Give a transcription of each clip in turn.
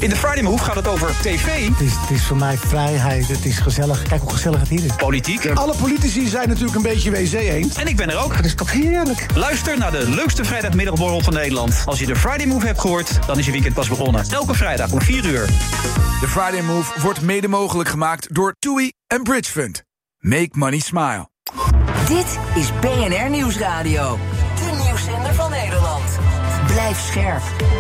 In de Friday Move gaat het over tv. Het is voor mij vrijheid, het is gezellig. Kijk hoe gezellig het hier is. Politiek. Alle politici zijn natuurlijk een beetje wc-eend. En ik ben er ook. Dat is toch heerlijk. Luister naar de leukste vrijdagmiddagborrel van Nederland. Als je de Friday Move hebt gehoord, dan is je weekend pas begonnen. Elke vrijdag om 4 uur. De Friday Move wordt mede mogelijk gemaakt door TUI en Bridge Fund. Make money smile. Dit is BNR Nieuwsradio. De nieuwszender van Nederland. Blijf scherp.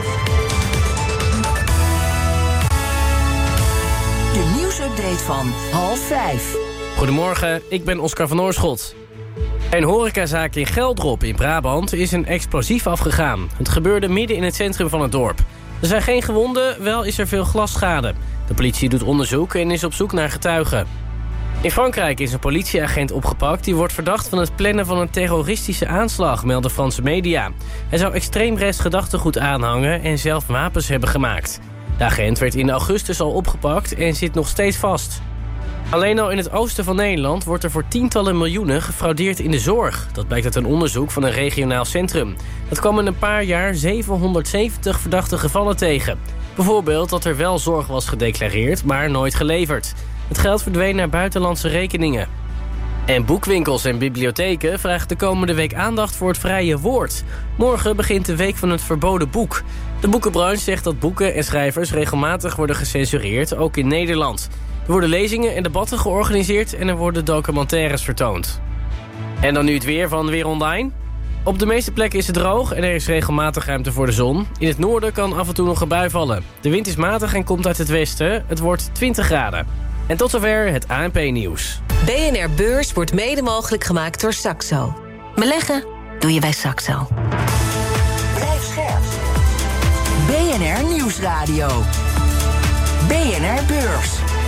De nieuwsupdate van 4:30. Goedemorgen, ik ben Oscar van Oorschot. Een horecazaak in Geldrop in Brabant is een explosief afgegaan. Het gebeurde midden in het centrum van het dorp. Er zijn geen gewonden, wel is er veel glasschade. De politie doet onderzoek en is op zoek naar getuigen. In Frankrijk is een politieagent opgepakt. Die wordt verdacht van het plannen van een terroristische aanslag, melden Franse media. Hij zou extreemrechts gedachtegoed aanhangen en zelf wapens hebben gemaakt. De agent werd in augustus al opgepakt en zit nog steeds vast. Alleen al in het oosten van Nederland wordt er voor tientallen miljoenen gefraudeerd in de zorg. Dat blijkt uit een onderzoek van een regionaal centrum. Dat kwam in een paar jaar 770 verdachte gevallen tegen. Bijvoorbeeld dat er wel zorg was gedeclareerd, maar nooit geleverd. Het geld verdween naar buitenlandse rekeningen. En boekwinkels en bibliotheken vragen de komende week aandacht voor het vrije woord. Morgen begint de week van het verboden boek. De boekenbranche zegt dat boeken en schrijvers regelmatig worden gecensureerd, ook in Nederland. Er worden lezingen en debatten georganiseerd en er worden documentaires vertoond. En dan nu het weer van Weer Online. Op de meeste plekken is het droog en er is regelmatig ruimte voor de zon. In het noorden kan af en toe nog een bui vallen. De wind is matig en komt uit het westen. Het wordt 20 graden. En tot zover het ANP-nieuws. BNR Beurs wordt mede mogelijk gemaakt door Saxo. Beleggen doe je bij Saxo. Blijf scherp. BNR Nieuwsradio. BNR Beurs.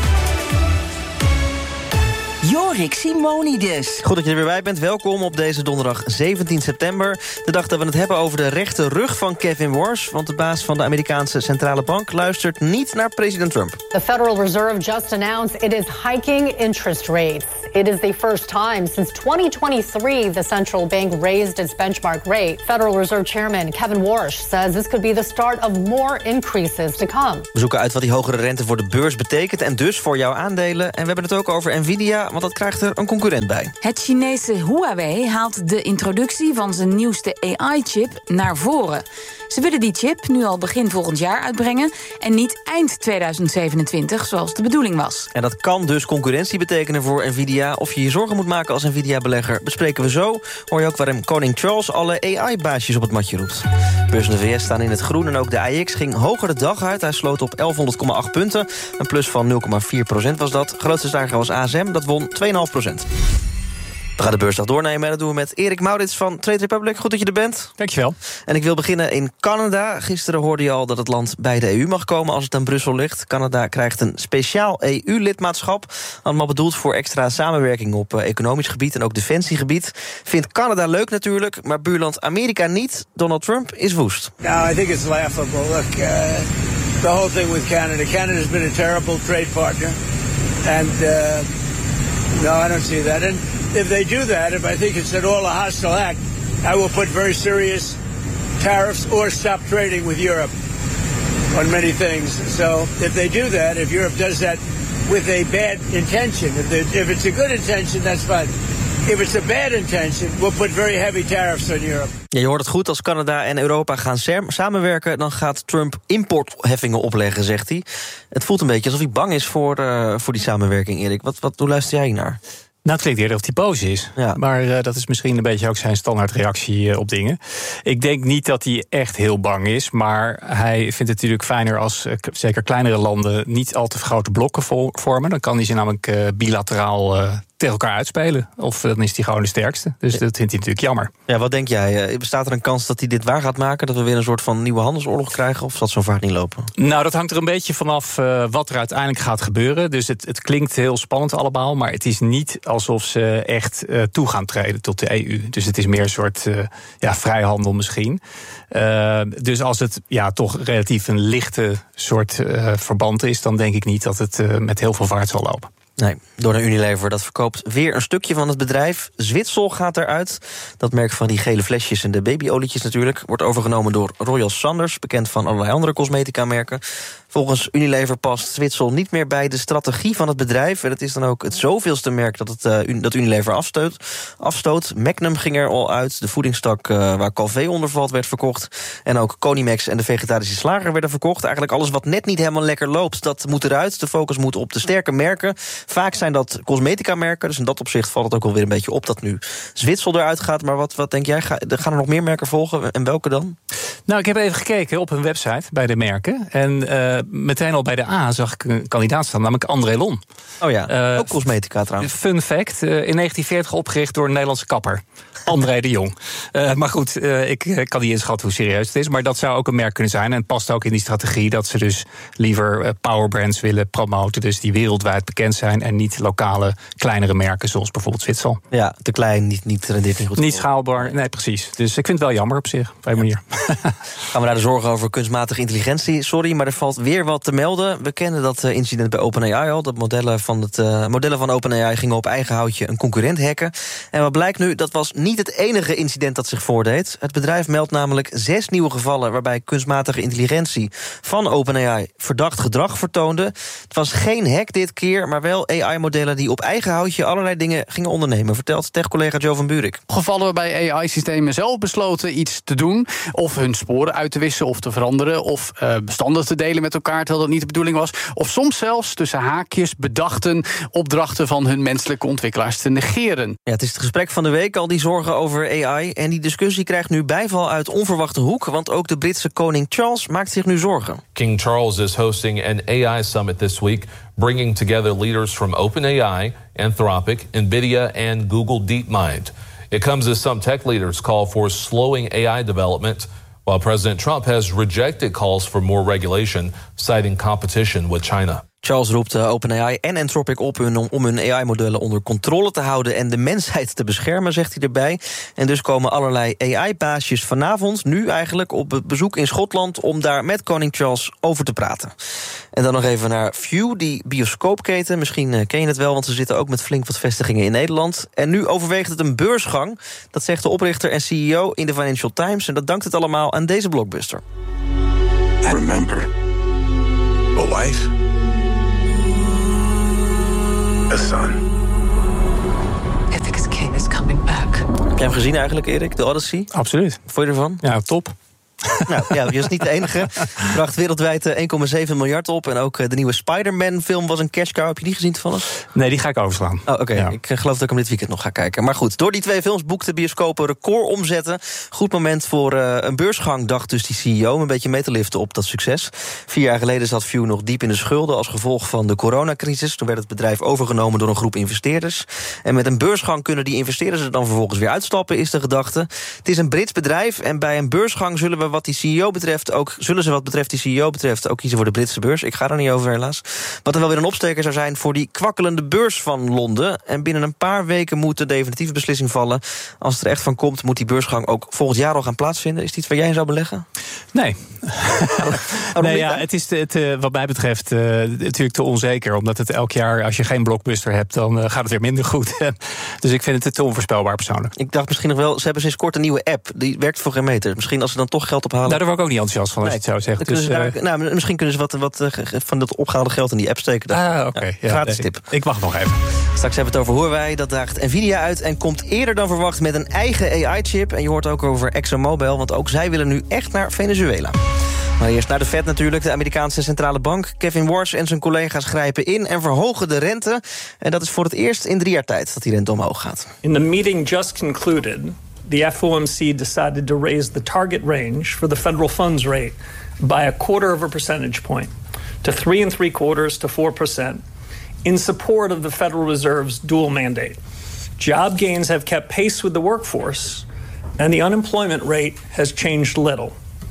Jorik Simonides. Goed dat je er weer bij bent. Welkom op deze donderdag 17 september. De dag dat we het hebben over de rechte rug van Kevin Warsh. Want de baas van de Amerikaanse centrale bank luistert niet naar president Trump. The Federal Reserve just announced it is hiking interest rates. It is the first time since 2023 the central bank raised its benchmark rate. Federal Reserve Chairman Kevin Warsh says this could be the start of more increases to come. We zoeken uit wat die hogere rente voor de beurs betekent en dus voor jouw aandelen. En we hebben het ook over Nvidia, want dat krijgt er een concurrent bij. Het Chinese Huawei haalt de introductie van zijn nieuwste AI-chip naar voren. Ze willen die chip nu al begin volgend jaar uitbrengen en niet eind 2027, zoals de bedoeling was. En dat kan dus concurrentie betekenen voor Nvidia. Of je je zorgen moet maken als Nvidia-belegger, bespreken we zo. Hoor je ook waarom koning Charles alle AI-baasjes op het matje roept. Beurzen in de VS staan in het groen en ook de AEX ging hoger de dag uit. Hij sloot op 1100,8 punten. Een plus van 0,4% was dat. Grootste stijger was ASM, dat won 2,5%. We gaan de beursdag doornemen en dat doen we met Erik Maurits van Trade Republic. Goed dat je er bent. Dankjewel. En ik wil beginnen in Canada. Gisteren hoorde je al dat het land bij de EU mag komen als het aan Brussel ligt. Canada krijgt een speciaal EU-lidmaatschap. Allemaal bedoeld voor extra samenwerking op economisch gebied en ook defensiegebied. Vindt Canada leuk natuurlijk, maar buurland Amerika niet. Donald Trump is woest. No, I think it's laughable. Look, the whole thing with Canada. Canada's been a terrible trade partner. And no, I don't see that. And if they do that, if I think it's at all a hostile act, I will put very serious tariffs or stop trading with Europe on many things. So if they do that, if Europe does that with a bad intention, if it's a good intention, that's fine. If it's a bad intention, we'll put very heavy tariffs on Europe. Ja, je hoort het goed, als Canada en Europa gaan samenwerken, dan gaat Trump importheffingen opleggen, zegt hij. Het voelt een beetje alsof hij bang is voor die samenwerking, Erik. Hoe luister jij naar? Nou, het klinkt eerder of hij boos is. Ja. Maar dat is misschien een beetje ook zijn standaardreactie op dingen. Ik denk niet dat hij echt heel bang is. Maar hij vindt het natuurlijk fijner als zeker kleinere landen niet al te grote blokken vormen. Dan kan hij ze namelijk bilateraal tegen elkaar uitspelen. Of dan is hij gewoon de sterkste. Dus dat vindt hij natuurlijk jammer. Ja, wat denk jij? Bestaat er een kans dat hij dit waar gaat maken? Dat we weer een soort van nieuwe handelsoorlog krijgen? Of zal het zo vaak niet lopen? Nou, dat hangt er een beetje vanaf wat er uiteindelijk gaat gebeuren. Dus het klinkt heel spannend allemaal. Maar het is niet alsof ze echt toe gaan treden tot de EU. Dus het is meer een soort vrijhandel misschien. Dus als het toch relatief een lichte soort verband is, dan denk ik niet dat het met heel veel vaart zal lopen. Nee, door naar Unilever. Dat verkoopt weer een stukje van het bedrijf. Zwitsol gaat eruit. Dat merk van die gele flesjes en de babyolietjes natuurlijk wordt overgenomen door Royal Sanders, bekend van allerlei andere cosmetica-merken. Volgens Unilever past Zwitsal niet meer bij de strategie van het bedrijf. En het is dan ook het zoveelste merk dat Unilever afstoot. Magnum ging er al uit. De voedingstak waar Calvé onder valt werd verkocht. En ook Conimax en de vegetarische slager werden verkocht. Eigenlijk alles wat net niet helemaal lekker loopt, dat moet eruit. De focus moet op de sterke merken. Vaak zijn dat cosmetica-merken. Dus in dat opzicht valt het ook wel weer een beetje op dat nu Zwitsal eruit gaat. Maar wat denk jij? Gaan er nog meer merken volgen? En welke dan? Nou, ik heb even gekeken op hun website bij de merken. En meteen al bij de A zag ik een kandidaat staan, namelijk André Lon. Oh ja, ook cosmetica trouwens. Fun fact, in 1940 opgericht door een Nederlandse kapper. André de Jong. Maar goed, ik kan niet inschatten hoe serieus het is. Maar dat zou ook een merk kunnen zijn. En het past ook in die strategie dat ze dus liever powerbrands willen promoten. Dus die wereldwijd bekend zijn. En niet lokale, kleinere merken zoals bijvoorbeeld Zwitsal. Ja, te klein, niet rendeert niet goed. Niet schaalbaar, nee precies. Dus ik vind het wel jammer op zich, op een manier. Gaan we naar de zorgen over kunstmatige intelligentie. Sorry, maar er valt weer wat te melden. We kennen dat incident bij OpenAI al. Dat modellen van OpenAI gingen op eigen houtje een concurrent hacken. En wat blijkt nu, dat was niet het enige incident dat zich voordeed. Het bedrijf meldt namelijk 6 nieuwe gevallen waarbij kunstmatige intelligentie van OpenAI verdacht gedrag vertoonde. Het was geen hack dit keer, maar wel AI-modellen die op eigen houtje allerlei dingen gingen ondernemen, vertelt tech-collega Jo van Buurik. Gevallen waarbij AI-systemen zelf besloten iets te doen, of hun sporen uit te wissen of te veranderen, of bestanden te delen met elkaar terwijl dat niet de bedoeling was, of soms zelfs tussen haakjes bedachten opdrachten van hun menselijke ontwikkelaars te negeren. Ja, het is het gesprek van de week, al die zorgen over AI. En die discussie krijgt nu bijval uit onverwachte hoek, want ook de Britse koning Charles maakt zich nu zorgen. King Charles is hosting an AI summit this week, bringing together leaders from OpenAI, Anthropic, NVIDIA and Google DeepMind. It comes as some tech leaders call for slowing AI development, while President Trump has rejected calls for more regulation, citing competition with China. Charles roept OpenAI en Anthropic op om hun AI-modellen onder controle te houden en de mensheid te beschermen, zegt hij erbij. En dus komen allerlei AI-baasjes vanavond, nu eigenlijk, op bezoek in Schotland om daar met koning Charles over te praten. En dan nog even naar Vue, die bioscoopketen. Misschien ken je het wel, want ze zitten ook met flink wat vestigingen in Nederland. En nu overweegt het een beursgang. Dat zegt de oprichter en CEO in de Financial Times. En dat dankt het allemaal aan deze blockbuster. Remember, a wife, a son. I think his king is coming back. Heb jij hem gezien eigenlijk, Erik, de Odyssey? Absoluut. Wat vond je ervan? Ja, top. Nou ja, je is niet de enige. Bracht wereldwijd 1,7 miljard op. En ook de nieuwe Spider-Man-film was een cash cow. Heb je die gezien toevallig? Nee, die ga ik overslaan. Oh, oké. Ja. Ik geloof dat ik hem dit weekend nog ga kijken. Maar goed, door die 2 films boekte bioscopen record omzetten. Goed moment voor een beursgang, dacht dus die CEO. Om een beetje mee te liften op dat succes. 4 jaar geleden zat Vue nog diep in de schulden als gevolg van de coronacrisis. Toen werd het bedrijf overgenomen door een groep investeerders. En met een beursgang kunnen die investeerders er dan vervolgens weer uitstappen, is de gedachte. Het is een Brits bedrijf en bij een beursgang zullen we wat die CEO betreft die CEO betreft ook kiezen voor de Britse beurs. Ik ga er niet over helaas. Wat dan wel weer een opsteker zou zijn voor die kwakkelende beurs van Londen. En binnen een paar weken moet de definitieve beslissing vallen. Als het er echt van komt, moet die beursgang ook volgend jaar al gaan plaatsvinden. Is het iets waar jij in zou beleggen? Nee. Nee, ja, het is wat mij betreft natuurlijk te onzeker. Omdat het elk jaar, als je geen blockbuster hebt, dan gaat het weer minder goed. Dus ik vind het te onvoorspelbaar persoonlijk. Ik dacht misschien nog wel, ze hebben sinds kort een nieuwe app. Die werkt voor geen meter. Misschien als ze dan toch geld ophalen. Daar word ik ook niet enthousiast van als je het zo zegt. Dus, misschien kunnen ze wat van dat opgehaalde geld in die app steken. Oké. Gratis tip. Ik wacht nog even. Straks hebben we het over Huawei. Dat daagt Nvidia uit en komt eerder dan verwacht met een eigen AI-chip. En je hoort ook over ExxonMobil, want ook zij willen nu echt naar Venezuela. Maar eerst naar de Fed natuurlijk, de Amerikaanse centrale bank. Kevin Warsh en zijn collega's grijpen in en verhogen de rente. En dat is voor het eerst in 3 jaar tijd dat die rente omhoog gaat. In the meeting just concluded, the FOMC decided to raise the target range for the federal funds rate by 0.25 percentage point to 3.75% to 4% in support of the Federal Reserve's dual mandate. Job gains have kept pace with the workforce and the unemployment rate has changed little.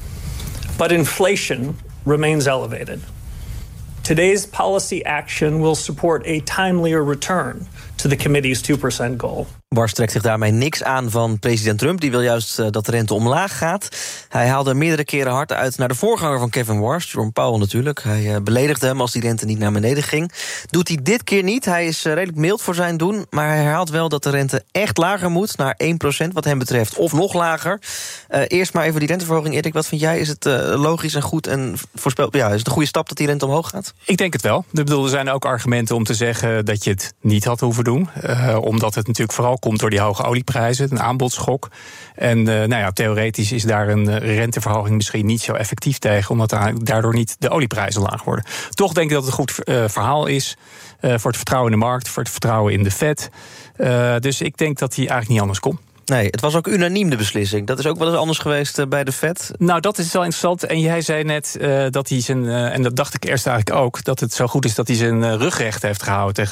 But inflation remains elevated. Today's policy action will support a timelier return to the committee's 2% goal. Warsh trekt zich daarmee niks aan van president Trump. Die wil juist dat de rente omlaag gaat. Hij haalde meerdere keren hard uit naar de voorganger van Kevin Warsh, Jerome Powell natuurlijk. Hij beledigde hem als die rente niet naar beneden ging. Doet hij dit keer niet. Hij is redelijk mild voor zijn doen. Maar hij herhaalt wel dat de rente echt lager moet, naar 1% wat hem betreft, of nog lager. Eerst maar even die renteverhoging. Erik, wat vind jij? Is het logisch en goed en voorspeld? Ja, is het een goede stap dat die rente omhoog gaat? Ik denk het wel. Ik bedoel, er zijn ook argumenten om te zeggen dat je het niet had hoeven doen. Omdat het natuurlijk vooral komt door die hoge olieprijzen, een aanbodschok. En theoretisch is daar een renteverhoging misschien niet zo effectief tegen, omdat daardoor niet de olieprijzen laag worden. Toch denk ik dat het een goed verhaal is voor het vertrouwen in de markt, voor het vertrouwen in de Fed. Dus ik denk dat hij eigenlijk niet anders kon. Nee, het was ook unaniem de beslissing. Dat is ook wel eens anders geweest bij de Fed. Nou, dat is wel interessant. En jij zei net dat hij zijn, en dat dacht ik eerst eigenlijk ook, dat het zo goed is dat hij zijn rugrecht heeft gehouden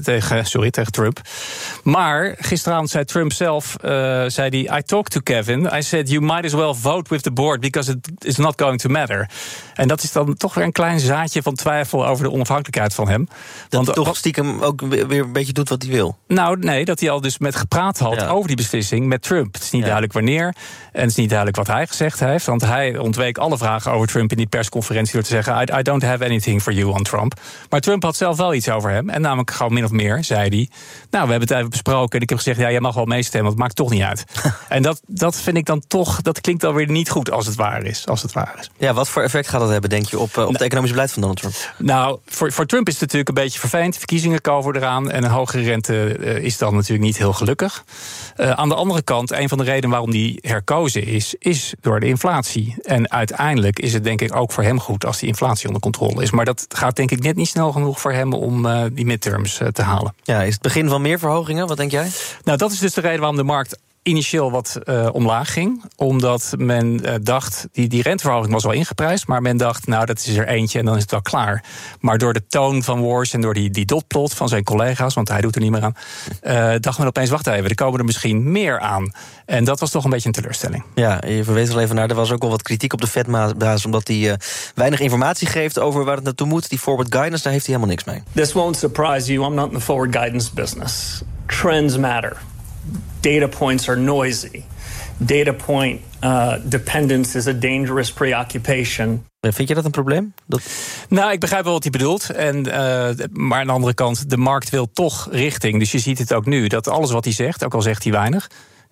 tegen Trump. Maar gisteravond zei Trump zelf, zei hij, I talked to Kevin. I said, you might as well vote with the board because it is not going to matter. En dat is dan toch weer een klein zaadje van twijfel over de onafhankelijkheid van hem. Dat hij toch stiekem ook weer een beetje doet wat hij wil. Nou, nee, dat hij al dus met gepraat had over die beslissing met Trump. Het is niet duidelijk wanneer en het is niet duidelijk wat hij gezegd heeft, want hij ontweek alle vragen over Trump in die persconferentie door te zeggen, I don't have anything for you on Trump. Maar Trump had zelf wel iets over hem en namelijk gewoon min of meer, zei hij, nou, we hebben het even besproken en ik heb gezegd, ja, jij mag wel meestemmen, want het maakt toch niet uit. En dat vind ik dan toch, dat klinkt alweer niet goed als het waar is. Ja, wat voor effect gaat dat hebben, denk je, op het economisch beleid van Donald Trump? Nou, voor Trump is het natuurlijk een beetje vervelend. Verkiezingen komen eraan en een hogere rente is dan natuurlijk niet heel gelukkig. Aan de andere kant, een van de redenen waarom die herkozen is door de inflatie. En uiteindelijk is het denk ik ook voor hem goed als die inflatie onder controle is. Maar dat gaat denk ik net niet snel genoeg voor hem om die midterms te halen. Ja, is het begin van meer verhogingen? Wat denk jij? Nou, dat is dus de reden waarom de markt initieel wat omlaag ging. Omdat men dacht, die renteverhoging was wel ingeprijsd, maar men dacht, nou, dat is er eentje en dan is het wel klaar. Maar door de toon van Warsh en door die dotplot van zijn collega's, want hij doet er niet meer aan, dacht men opeens, wacht even, er komen er misschien meer aan. En dat was toch een beetje een teleurstelling. Ja, je verwees al even naar, er was ook wel wat kritiek op de Fed-baas, omdat hij weinig informatie geeft over waar het naartoe moet. Die forward guidance, daar heeft hij helemaal niks mee. This won't surprise you. I'm not in the forward guidance business. Trends matter. Data points are noisy. Data point dependence is a dangerous preoccupation. Vind je dat een probleem? Nou, ik begrijp wel wat hij bedoelt. Maar aan de andere kant, de markt wil toch richting. Dus je ziet het ook nu, dat alles wat hij zegt, ook al zegt hij weinig,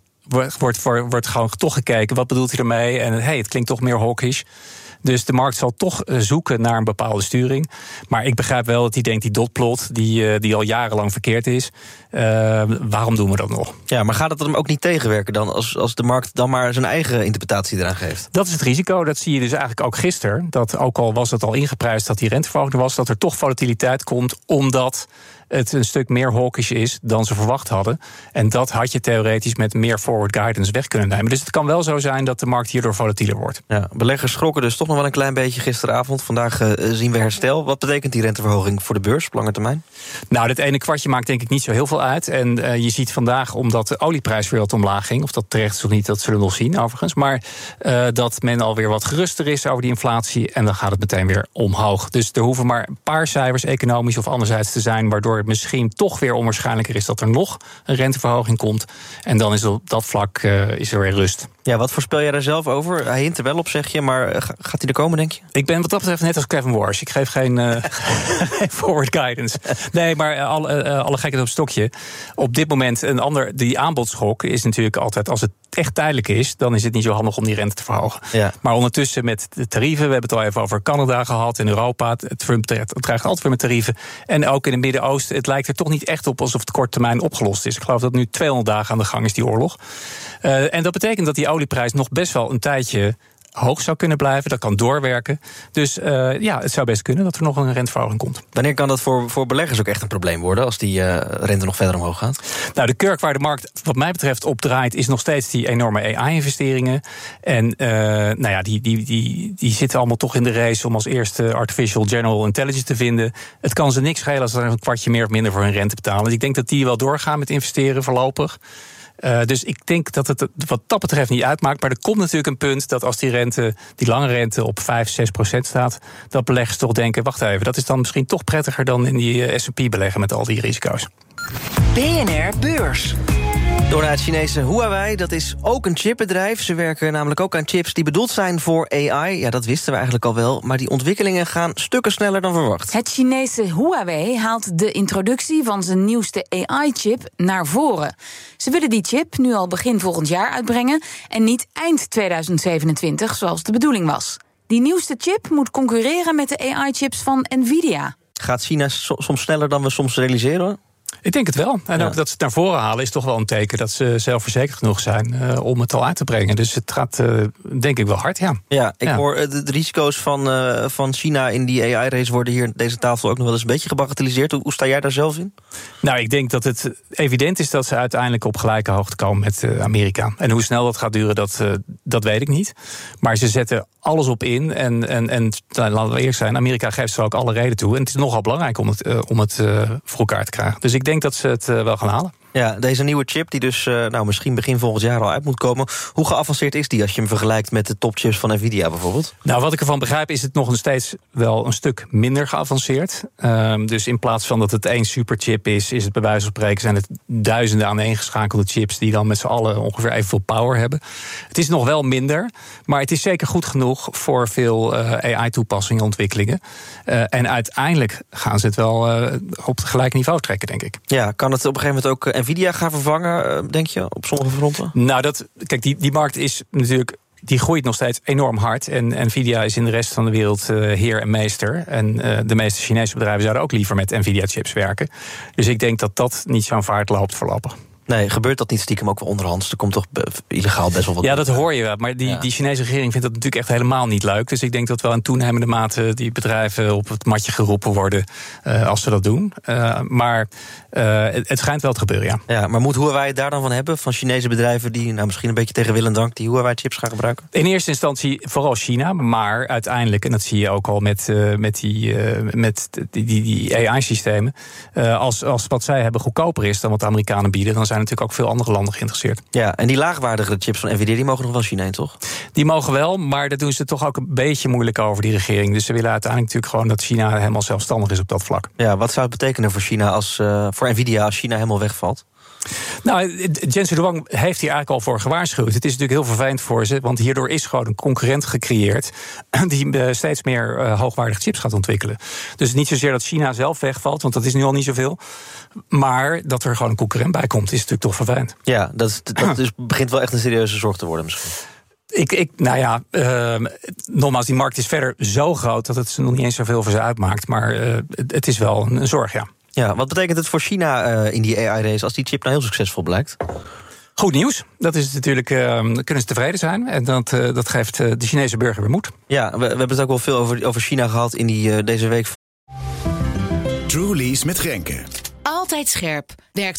wordt gewoon toch gekeken, wat bedoelt hij ermee? En het klinkt toch meer hawkish. Dus de markt zal toch zoeken naar een bepaalde sturing. Maar ik begrijp wel dat hij denkt, die dotplot, die al jarenlang verkeerd is, waarom doen we dat nog? Ja, maar gaat het hem ook niet tegenwerken dan, als de markt dan maar zijn eigen interpretatie eraan geeft? Dat is het risico, dat zie je dus eigenlijk ook gisteren. Dat ook al was het al ingeprijsd dat die renteverhoging was, dat er toch volatiliteit komt, omdat het een stuk meer hawkish is dan ze verwacht hadden. En dat had je theoretisch met meer forward guidance weg kunnen nemen. Dus het kan wel zo zijn dat de markt hierdoor volatieler wordt. Ja, beleggers schrokken dus toch nog wel een klein beetje gisteravond. Vandaag zien we herstel. Wat betekent die renteverhoging voor de beurs op lange termijn? Nou, dit ene kwartje maakt denk ik niet zo heel veel uit. En je ziet vandaag, omdat de olieprijs weer wat omlaag ging, of dat terecht is of niet, dat zullen we nog zien overigens, maar dat men alweer wat geruster is over die inflatie en dan gaat het meteen weer omhoog. Dus er hoeven maar een paar cijfers economisch of anderzijds te zijn, waardoor het misschien toch weer onwaarschijnlijker is dat er nog een renteverhoging komt. En dan is op dat vlak is er weer rust. Ja, wat voorspel jij daar zelf over? Hij hint er wel op, zeg je, maar gaat hij er komen, denk je? Ik ben wat dat betreft net als Kevin Warsh. Ik geef geen forward guidance. Nee, maar alle gekheid op stokje. Op dit moment die aanbodschok is natuurlijk altijd, als het echt tijdelijk is, dan is het niet zo handig om die rente te verhogen. Ja. Maar ondertussen met de tarieven, we hebben het al even over Canada gehad, in Europa, Trump dreigt altijd weer met tarieven. En ook in het Midden-Oosten, het lijkt er toch niet echt op alsof het korte termijn opgelost is. Ik geloof dat nu 200 dagen aan de gang is, die oorlog. En dat betekent dat die olieprijs nog best wel een tijdje hoog zou kunnen blijven. Dat kan doorwerken. Dus het zou best kunnen dat er nog een renteverhoging komt. Wanneer kan dat voor beleggers ook echt een probleem worden, als die rente nog verder omhoog gaat? Nou, de kurk waar de markt wat mij betreft op draait, is nog steeds die enorme AI-investeringen. En die zitten allemaal toch in de race om als eerste artificial general intelligence te vinden. Het kan ze niks schelen als ze een kwartje meer of minder voor hun rente betalen. Dus ik denk dat die wel doorgaan met investeren voorlopig. Dus ik denk dat het wat dat betreft niet uitmaakt. Maar er komt natuurlijk een punt dat als die lange rente op 5-6% staat, dat beleggers toch denken, wacht even, dat is dan misschien toch prettiger dan in die S&P beleggen met al die risico's. BNR Beurs. Door naar het Chinese Huawei, dat is ook een chipbedrijf. Ze werken namelijk ook aan chips die bedoeld zijn voor AI. Ja, dat wisten we eigenlijk al wel, maar die ontwikkelingen gaan stukken sneller dan verwacht. Het Chinese Huawei haalt de introductie van zijn nieuwste AI-chip naar voren. Ze willen die chip nu al begin volgend jaar uitbrengen en niet eind 2027, zoals de bedoeling was. Die nieuwste chip moet concurreren met de AI-chips van Nvidia. Gaat China soms sneller dan we soms realiseren? Ik denk het wel. En ook dat ze het naar voren halen is toch wel een teken dat ze zelfverzekerd genoeg zijn om het al uit te brengen. Dus het gaat denk ik wel hard, ja. Ja, ik hoor de risico's van China in die AI-race worden hier aan deze tafel ook nog wel eens een beetje gebagatelliseerd. Hoe sta jij daar zelf in? Nou, ik denk dat het evident is dat ze uiteindelijk op gelijke hoogte komen met Amerika. En hoe snel dat gaat duren, dat weet ik niet. Maar ze zetten alles op in. En laten we eerst zijn, Amerika geeft ze ook alle reden toe. En het is nogal belangrijk om het voor elkaar te krijgen. Dus ik denk dat ze het wel gaan halen. Ja, deze nieuwe chip die dus misschien begin volgend jaar al uit moet komen. Hoe geavanceerd is die als je hem vergelijkt met de topchips van Nvidia bijvoorbeeld? Nou, wat ik ervan begrijp is het nog steeds wel een stuk minder geavanceerd. Dus in plaats van dat het één superchip is het bij wijze van spreken zijn het duizenden aaneengeschakelde chips die dan met z'n allen ongeveer evenveel power hebben. Het is nog wel minder, maar het is zeker goed genoeg voor veel AI-toepassingen en ontwikkelingen. En uiteindelijk gaan ze het wel op het gelijke niveau trekken, denk ik. Ja, kan het op een gegeven moment ook Nvidia gaan vervangen, denk je, op sommige fronten? Nou, kijk, die markt is natuurlijk, die groeit nog steeds enorm hard. En Nvidia is in de rest van de wereld heer en meester. En de meeste Chinese bedrijven zouden ook liever met Nvidia-chips werken. Dus ik denk dat dat niet zo'n vaart loopt voorlopig. Nee, gebeurt dat niet stiekem ook wel onderhands? Er komt toch illegaal best wel wat... Ja, dat hoor je wel. Maar die Chinese regering vindt dat natuurlijk echt helemaal niet leuk. Dus ik denk dat wel in toenemende mate die bedrijven op het matje geroepen worden als ze dat doen. Maar het schijnt wel te gebeuren, ja. Ja, maar moet Huawei het daar dan van hebben? Van Chinese bedrijven die misschien een beetje tegen wil en dank die Huawei-chips gaan gebruiken? In eerste instantie vooral China. Maar uiteindelijk, en dat zie je ook al met die AI-systemen. Als wat zij hebben goedkoper is dan wat de Amerikanen bieden, dan zijn natuurlijk ook veel andere landen geïnteresseerd. Ja, en die laagwaardige chips van Nvidia, die mogen nog wel China in, toch? Die mogen wel, maar daar doen ze toch ook een beetje moeilijk over, die regering. Dus ze willen uiteindelijk natuurlijk gewoon dat China helemaal zelfstandig is op dat vlak. Ja, wat zou het betekenen voor China voor Nvidia als China helemaal wegvalt? Nou, Jensen Huang heeft hier eigenlijk al voor gewaarschuwd. Het is natuurlijk heel vervelend voor ze, want hierdoor is gewoon een concurrent gecreëerd die steeds meer hoogwaardige chips gaat ontwikkelen. Dus niet zozeer dat China zelf wegvalt, want dat is nu al niet zoveel. Maar dat er gewoon een concurrent bij komt, is natuurlijk toch vervelend. Ja, dat begint wel echt een serieuze zorg te worden misschien. Nogmaals, die markt is verder zo groot dat het nog niet eens zoveel voor ze uitmaakt. Maar het is wel een zorg, ja. Ja, wat betekent het voor China in die AI-race als die chip nou heel succesvol blijkt? Goed nieuws. Dat is natuurlijk, kunnen ze tevreden zijn. En dat geeft de Chinese burger weer moed. Ja, we hebben het ook wel veel over China gehad in deze week. Truly's met Grenke. Altijd scherp. Werkt